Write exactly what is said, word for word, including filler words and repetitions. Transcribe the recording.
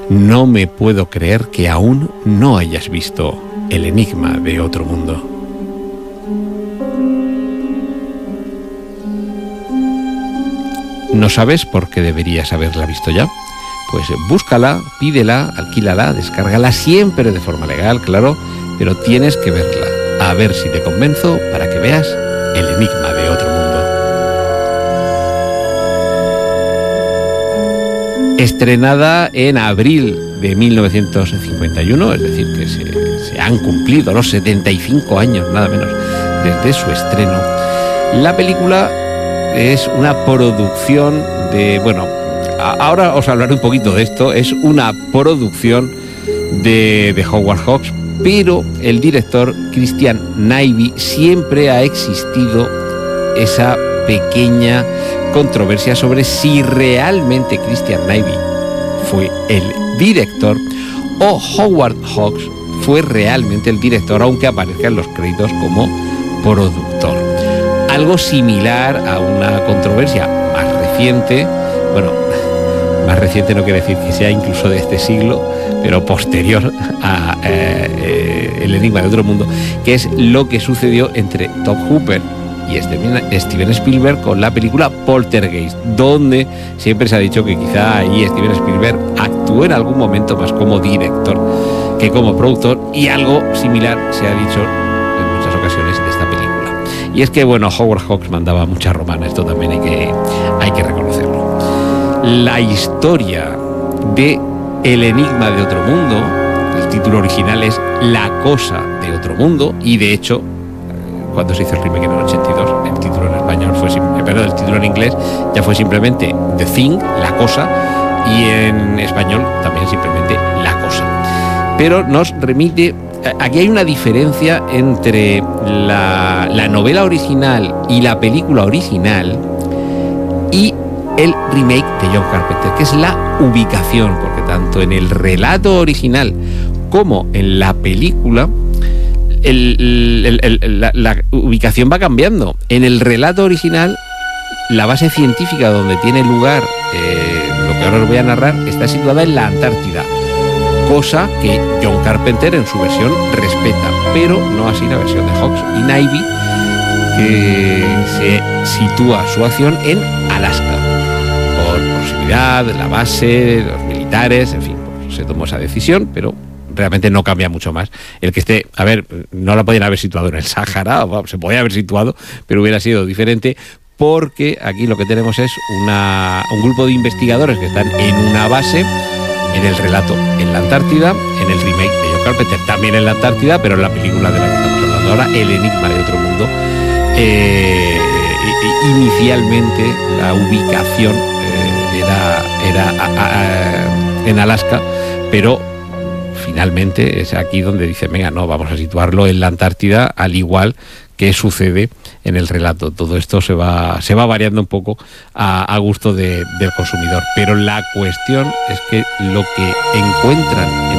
No me puedo creer que aún no hayas visto El enigma de otro mundo. ¿No sabes por qué deberías haberla visto ya? Pues búscala, pídela, alquílala, descárgala, siempre de forma legal, claro, pero tienes que verla. A ver si te convenzo para que veas El enigma de otro mundo. Estrenada en abril de mil novecientos cincuenta y uno, es decir, que se, se han cumplido los setenta y cinco años, nada menos, desde su estreno. La película es una producción de, bueno, ahora os hablaré un poquito de esto, es una producción de, de Howard Hawks, pero el director Christian Nyby, siempre ha existido esa pequeña controversia sobre si realmente Christian Nyby fue el director o Howard Hawks fue realmente el director, aunque aparezca en los créditos como productor. Algo similar a una controversia más reciente, bueno, más reciente no quiere decir que sea incluso de este siglo, pero posterior a eh, eh, El enigma de otro mundo, que es lo que sucedió entre Tobe Hooper y Steven Spielberg con la película Poltergeist, donde siempre se ha dicho que quizá ahí Steven Spielberg actuó en algún momento más como director que como productor, y algo similar se ha dicho en muchas ocasiones de esta película. Y es que, bueno, Howard Hawks mandaba mucha romana, esto también hay que, hay que reconocerlo. La historia de El enigma de otro mundo, el título original es La cosa de otro mundo, y de hecho, cuando se hizo el remake en el ochenta y dos, el título en español fue, perdón, el título en inglés ya fue simplemente The Thing, La cosa, y en español también simplemente La cosa. Pero nos remite, aquí hay una diferencia entre la, la novela original y la película original y el remake de John Carpenter, que es la ubicación, porque tanto en el relato original como en la película El, el, el, el, la, la ubicación va cambiando. En el relato original, la base científica donde tiene lugar eh, lo que ahora os voy a narrar está situada en la Antártida, cosa que John Carpenter en su versión respeta, pero no así la versión de Hawks y Nyby, que se sitúa su acción en Alaska por proximidad, la base, los militares, en fin, pues se tomó esa decisión, pero realmente no cambia mucho más. El que esté, a ver, no la podían haber situado en el Sáhara, se podía haber situado, pero hubiera sido diferente, porque aquí lo que tenemos es una, un grupo de investigadores que están en una base, en el relato en la Antártida, en el remake de John Carpenter también en la Antártida, pero en la película de la que estamos hablando ahora, El enigma de otro mundo, eh, inicialmente la ubicación eh, era, era a, a, a, en Alaska, pero finalmente es aquí donde dice, venga, no, vamos a situarlo en la Antártida, al igual que sucede en el relato. Todo esto se va, se va variando un poco a, a gusto de, del consumidor. Pero la cuestión es que lo que encuentran en